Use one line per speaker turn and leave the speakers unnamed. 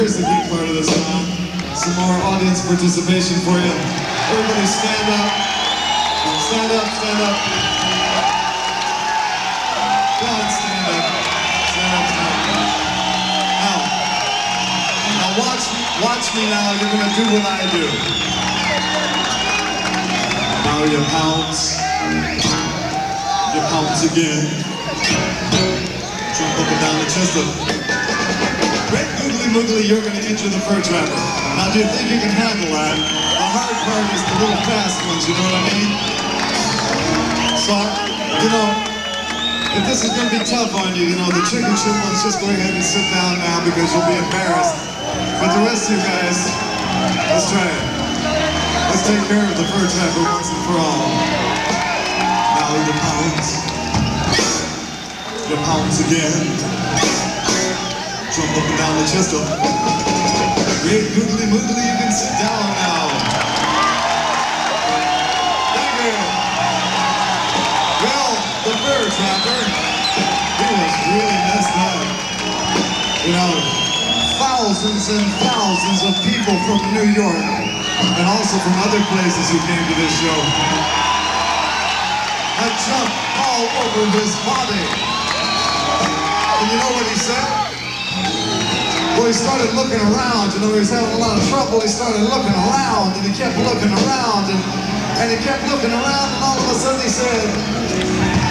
Here's the big part of this song. Some more audience participation for you. Everybody stand up. Stand up, stand up. Go on, stand up. Stand up, stand up. Now watch me now. You're gonna do what I do. Now you pounce. You pounce again. Jump up and down the chest up. Great googly moogly, you're going to enter the fur trapper. Now, do you think you can handle that? The hard part is the little fast ones, you know what I mean? So, you know, if this is going to be tough on you, you know, the chicken shit ones, just go ahead and sit down now because you'll be embarrassed. But the rest of you guys, let's try it. Let's take care of the fur trapper once and for all. Now you pounce. You pounce again. Jump up and down the chest up. Great googly moogly, you can sit down now. Thank you. Well, the fur trapper, he was really messed up. You know, thousands and thousands of people from New York and also from other places who came to this show had jumped all over his body. And you know what he said? Well, he started looking around, you know, he was having a lot of trouble. He started looking around, and he kept looking around, and he kept looking around, and all of a sudden he said,